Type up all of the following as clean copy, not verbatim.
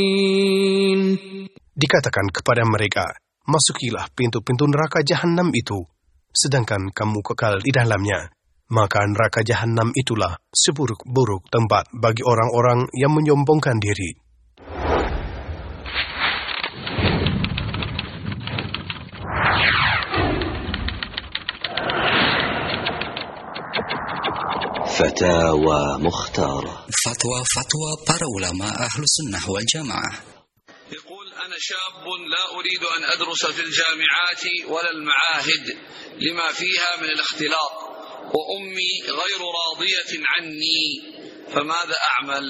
Dikatakan kepada mereka, masukilah pintu-pintu neraka Jahannam itu, sedangkan kamu kekal di dalamnya. Maka neraka Jahannam itulah seburuk-buruk tempat bagi orang-orang yang menyombongkan diri. Fatawa Mukhtar. Fatwa para ulama ahlu sunnah wal jamaah. يقول أنا شاب لا أريد أن أدرس في الجامعات ولا المعاهد لما فيها من الاختلاط وأمي غير راضية عني فماذا أعمل؟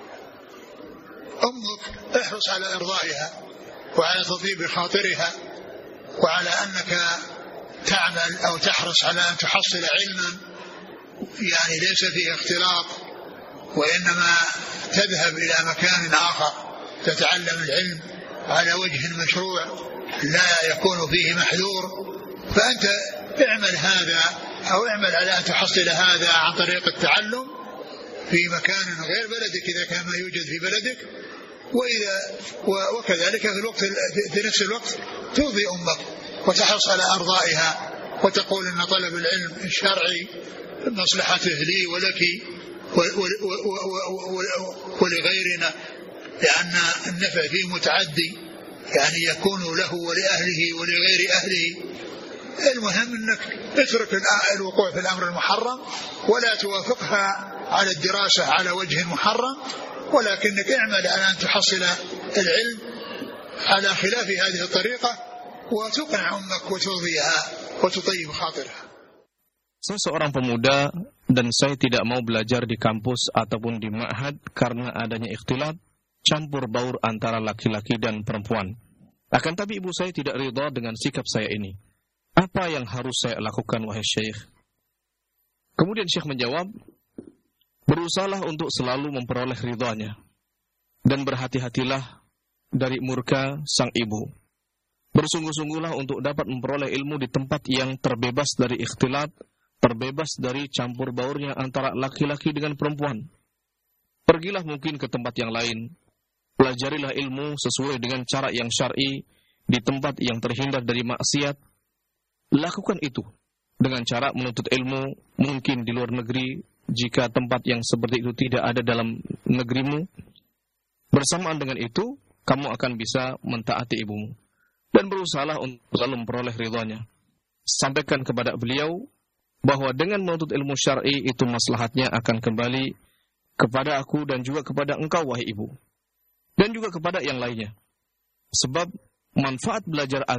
أمك احرص على إرضائها وعلى تطيب خاطرها وعلى أنك تعمل أو تحرص على أن تحصل علما يعني ليس فيه اختلاط وإنما تذهب إلى مكان آخر تتعلم العلم على وجه مشروع لا يكون فيه محذور فأنت اعمل هذا أو اعمل على أن تحصل هذا عن طريق التعلم في مكان غير بلدك إذا كان ما يوجد في بلدك وكذلك في نفس الوقت ترضي أمك وتحرص على أرضائها وتقول أن طلب العلم الشرعي مصلحته لي ولك ولغيرنا لأن النفع فيه متعدي يعني يكون له ولأهله ولغير أهله. المهم أنك اترك الوقوع في الأمر المحرم ولا توافقها على الدراسة على وجه محرم ولكنك اعمل على أن تحصل العلم على خلاف هذه الطريقة وتقنع أمك وترضيها وتطيب خاطرها. Saya seorang pemuda dan saya tidak mau belajar di kampus ataupun di ma'had karena adanya ikhtilat, campur baur antara laki-laki dan perempuan. Akan tapi ibu saya tidak ridha dengan sikap saya ini. Apa yang harus saya lakukan wahai Syekh? Kemudian Syekh menjawab, berusahalah untuk selalu memperoleh ridhanya dan berhati-hatilah dari murka sang ibu. Bersungguh-sungguhlah untuk dapat memperoleh ilmu di tempat yang terbebas dari ikhtilat, terbebas dari campur baurnya antara laki-laki dengan perempuan. Pergilah mungkin ke tempat yang lain, pelajarilah ilmu sesuai dengan cara yang syar'i di tempat yang terhindar dari maksiat. Lakukan itu dengan cara menuntut ilmu mungkin di luar negeri jika tempat yang seperti itu tidak ada dalam negerimu. Bersamaan dengan itu, kamu akan bisa mentaati ibumu dan berusahalah untuk selalu memperoleh ridhanya. Sampaikan kepada beliau bahwa dengan menuntut ilmu syar'i itu maslahatnya akan kembali kepada aku dan juga kepada engkau wahai ibu dan juga kepada yang lainnya. Sebab manfaat belajar